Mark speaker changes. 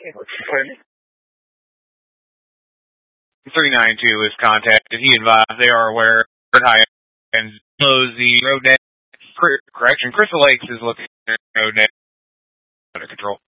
Speaker 1: 392 was contacted. He advised they are aware of high and close the road net. Correction, Crystal Lakes is looking at road net under control.